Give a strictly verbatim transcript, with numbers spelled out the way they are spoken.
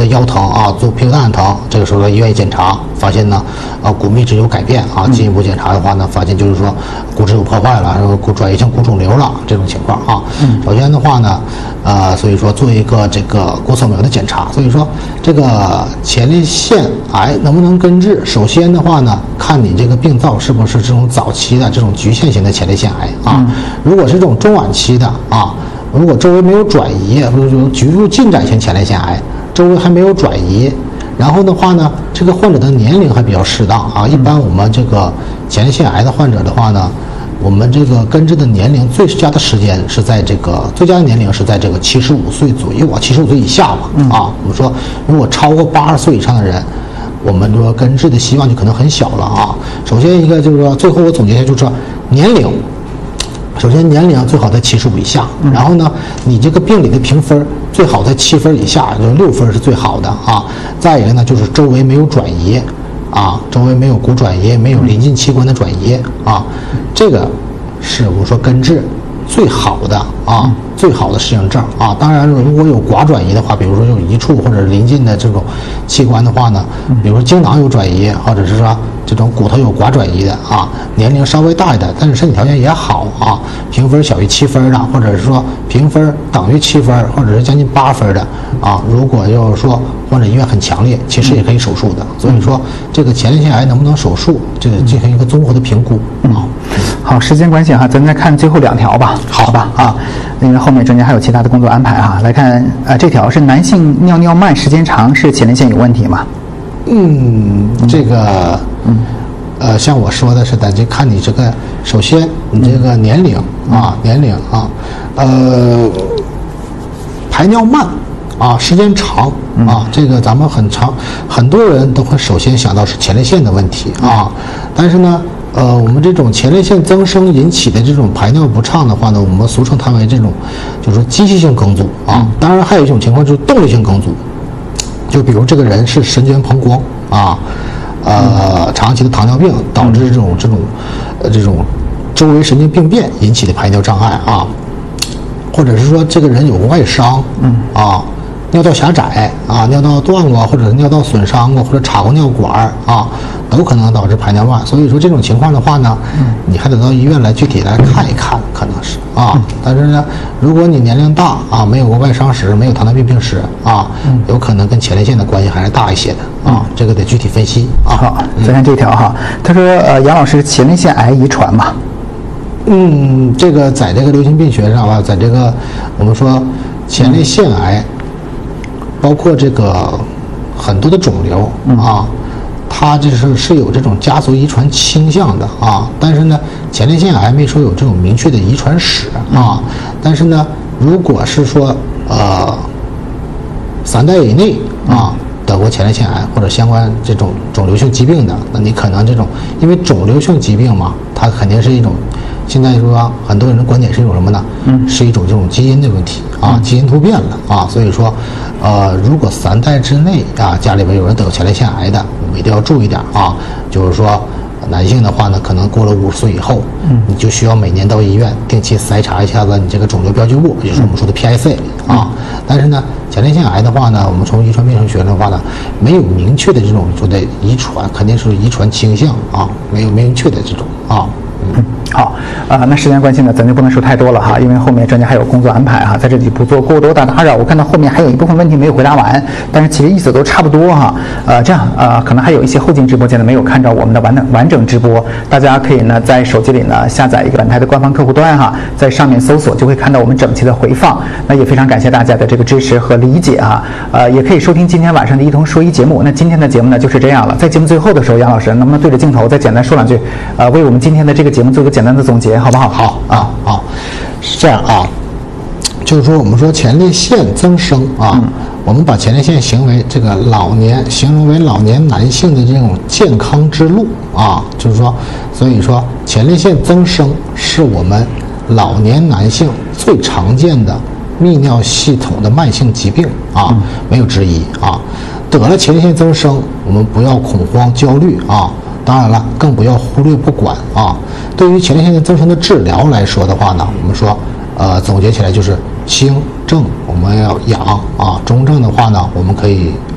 腰疼啊，做屁股蛋疼，这个时候到医院一检查，发现呢，啊骨密质有改变啊，进一步检查的话呢，发现就是说骨质有破坏了，然后骨转移性骨肿瘤了这种情况啊。嗯、首先的话呢，呃，所以说做一个这个骨扫描的检查，所以说这个前列腺癌能不能根治，首先的话呢，看你这个病灶是不是这种早期的这种局限型的前列腺癌啊，嗯、如果是这种中晚期的啊。如果周围没有转移，或者说局部进展型前列腺癌，周围还没有转移，然后的话呢，这个患者的年龄还比较适当啊。一般我们这个前列腺癌的患者的话呢，我们这个根治的年龄最佳的时间是在这个最佳的年龄是在这个七十五岁左右啊，七十五岁以下嘛啊。我们说如果超过八十岁以上的人，我们说根治的希望就可能很小了啊。首先一个就是说，最后我总结一下，就是说年龄。首先年龄最好在七十五以下，然后呢，你这个病理的评分最好在七分以下，就是六分是最好的啊。再一个呢，就是周围没有转移，啊，周围没有骨转移，没有临近器官的转移啊，这个是我说根治最好的啊，最好的适应症啊。当然，如果有寡转移的话，比如说有一处或者临近的这种器官的话呢，比如说精囊有转移，或者是说这种骨头有寡转移的啊，年龄稍微大一点，但是身体条件也好啊，评分小于七分的，或者是说评分等于七分，或者是将近八分的啊，如果就是说患者意愿很强烈，其实也可以手术的。所以说，这个前列腺癌能不能手术，这个进行一个综合的评估啊。 好，时间关系哈，咱再看最后两条吧，好吧啊，因为后面中间还有其他的工作安排哈。来看，呃，这条是男性尿尿慢时间长是前列腺有问题吗？ 嗯，这个，嗯，呃，像我说的是的，就看你这个，首先你这个年龄啊，年龄啊，呃，排尿慢啊，时间长啊，这个咱们很长，很多人都会首先想到是前列腺的问题啊，但是呢。呃，我们这种前列腺增生引起的这种排尿不畅的话呢，我们俗称它为这种，就是说机械性梗阻啊。当然还有一种情况就是动力性梗阻，就比如这个人是神经膀胱啊，呃，长期的糖尿病导致这种这种，呃，这种周围神经病变引起的排尿障碍啊，或者是说这个人有外伤，嗯啊。尿道狭窄啊，尿道断过，或者是尿道损伤过，或者插过尿管啊，都可能导致排尿慢。所以说这种情况的话呢，嗯、你还得到医院来具体来看一看，可能是啊。嗯、但是呢，如果你年龄大啊，没有过外伤史，没有糖尿病病史啊，嗯、有可能跟前列腺的关系还是大一些的啊。嗯、这个得具体分析啊。 好，再看这条哈，他说呃，杨老师，前列腺癌遗传吗？ 嗯，这个在这个流行病学上吧，在这个我们说前列腺癌。嗯包括这个很多的肿瘤啊，它就是是有这种家族遗传倾向的啊。但是呢，前列腺癌没说有这种明确的遗传史啊。但是呢，如果是说呃三代以内啊得过前列腺癌或者相关这种肿瘤性疾病的，那你可能这种因为肿瘤性疾病嘛，它肯定是一种。现在说很多人的观点是一种什么呢？嗯，是一种这种基因的问题啊，基因突变了啊，所以说，呃，如果三代之内啊，家里边有人得有前列腺癌的，我们一定要注意点啊。就是说，男性的话呢，可能过了五十岁以后，嗯，你就需要每年到医院定期筛查一下子你这个肿瘤标记物，也就是我们说的 P I C 啊。但是呢，前列腺癌的话呢，我们从遗传病学的话呢，没有明确的这种说的遗传，肯定是遗传倾向啊，没有明确的这种啊。 嗯，好，啊、呃，那时间关系呢，咱就不能说太多了哈，因为后面专家还有工作安排哈，在这里不做过多的打扰。我看到后面还有一部分问题没有回答完，但是其实意思都差不多哈。呃，这样呃，可能还有一些后进直播间的没有看着我们的完完整直播，大家可以呢在手机里呢下载一个本台的官方客户端哈，在上面搜索就会看到我们整期的回放。那也非常感谢大家的这个支持和理解哈。呃，也可以收听今天晚上的一同说一节目。那今天的节目呢就是这样了，在节目最后的时候，杨老师能不能对着镜头再简单说两句，呃，为我们今天的这个节目做个简单的总结，好不好？ 好啊，好，是这样啊，就是说我们说前列腺增生啊，嗯、我们把前列腺形为这个老年形容为老年男性的这种健康之路啊，就是说，所以说前列腺增生是我们老年男性最常见的泌尿系统的慢性疾病啊，嗯、没有之一啊。得了前列腺增生，我们不要恐慌焦虑啊。当然了，更不要忽略不管啊。对于前列腺增生的治疗来说的话呢，我们说，呃，总结起来就是轻症我们要养啊，中症的话呢，我们可以